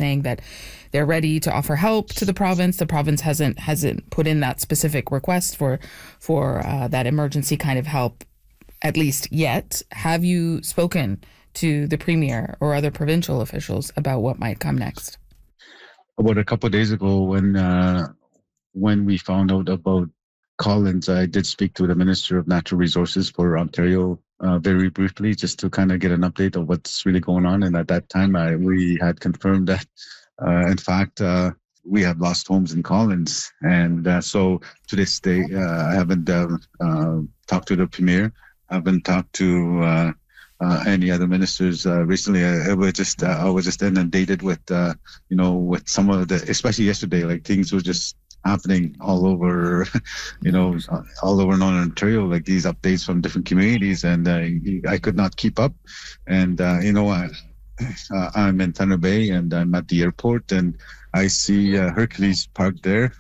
saying that they're ready to offer help to the province. The province hasn't put in that specific request for that emergency kind of help, at least yet. Have you spoken to the premier or other provincial officials about what might come next? About a couple of days ago, when we found out about Collins, I did speak to the Minister of Natural Resources for Ontario very briefly, just to kind of get an update of what's really going on. And at that time, we had confirmed that, in fact, we had lost homes in Collins. And so to this day, I haven't talked to the Premier. I haven't talked to any other ministers recently. I was just inundated with, with some of the, especially yesterday, like things were just happening all over, all over Northern Ontario, like these updates from different communities, and I could not keep up. And I'm in Thunder Bay, and I'm at the airport, and I see Hercules parked there,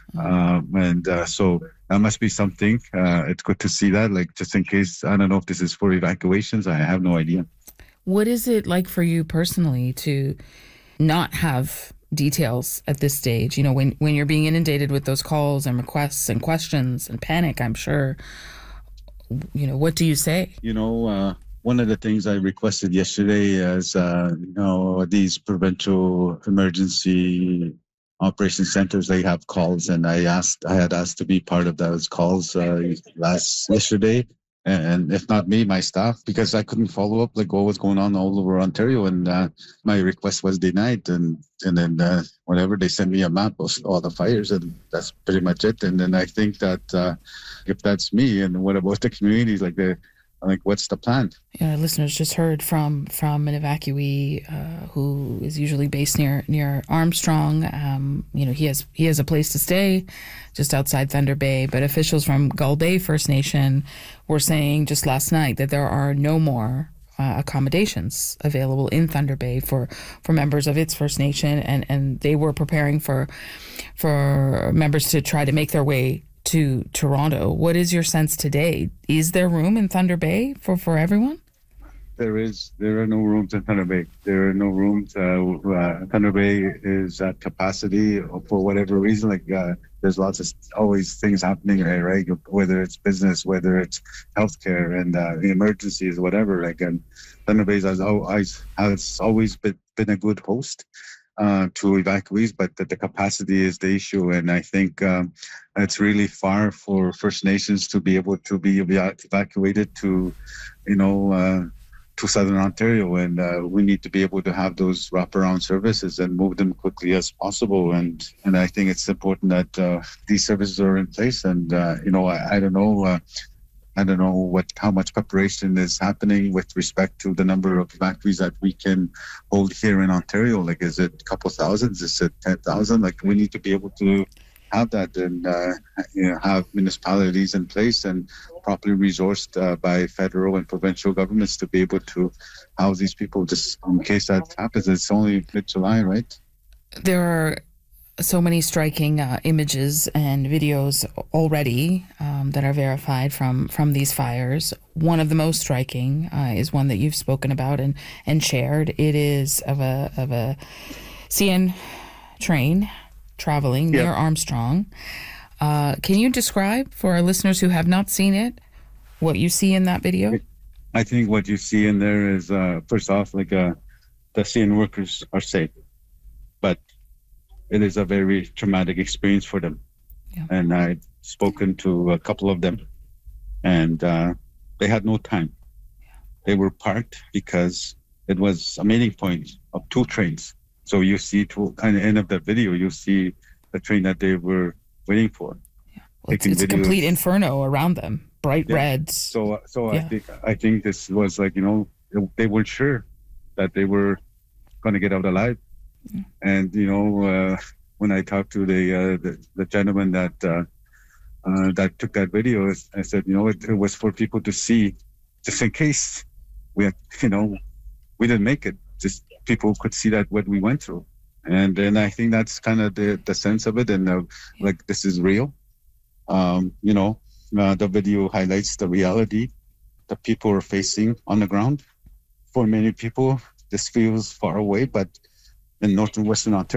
so that must be something. It's good to see that, like, just in case. I don't know if this is for evacuations. I have no idea. What is it like for you personally to not have details at this stage? When you're being inundated with those calls and requests and questions and panic, I'm sure, what do you say? One of the things I requested yesterday is, these provincial emergency operation centers, they have calls, and I had asked to be part of those calls yesterday. And if not me, my staff, because I couldn't follow up like what was going on all over Ontario, and my request was denied. And then whatever, they sent me a map of all the fires, and that's pretty much it. And then I think that if that's me, and what about the communities, what's the plan? Yeah, listeners just heard from an evacuee who is usually based near Armstrong. He has a place to stay just outside Thunder Bay, but officials from Gull Bay First Nation were saying just last night that there are no more accommodations available in Thunder Bay for members of its First Nation, and they were preparing for members to try to make their way to Toronto. What is your sense today? Is there room in Thunder Bay for everyone? There are no rooms in Thunder Bay. There are no rooms. Thunder Bay is at capacity for whatever reason. There's lots of always things happening, right? Whether it's business, whether it's healthcare, and the emergencies, whatever. And Thunder Bay has always been a good host to evacuees, but the capacity is the issue. And I think it's really far for First Nations to be able to be evacuated to Southern Ontario, and we need to be able to have those wraparound services and move them quickly as possible. And I think it's important that these services are in place. And I don't know. I don't know how much preparation is happening with respect to the number of evacuees that we can hold here in Ontario. Is it a couple thousands? Is it 10,000? We need to be able to have that, and have municipalities in place and properly resourced by federal and provincial governments to be able to house these people, just in case that happens. It's only mid-July, right? There are so many striking images and videos already that are verified from these fires. One of the most striking is one that you've spoken about and shared. It is of a CN train traveling near Armstrong. Can you describe for our listeners who have not seen it what you see in that video? I think what you see in there is, first off, the CN workers are safe, but it is a very traumatic experience for them. Yeah. And I've spoken to a couple of them, and they had no time. Yeah. They were parked because it was a meeting point of two trains. So you see, to kind of end of the video, you see the train that they were waiting for. Yeah. Well, it's a complete inferno around them, bright reds. So yeah. I think this was they weren't sure that they were going to get out alive. Yeah. And when I talked to the gentleman that took that video, I said, it was for people to see, just in case we didn't make it. Just people could see that what we went through, and then I think that's kind of the sense of it, and this is real. The video highlights the reality that people are facing on the ground. For many people, this feels far away, but in northern Western Ontario,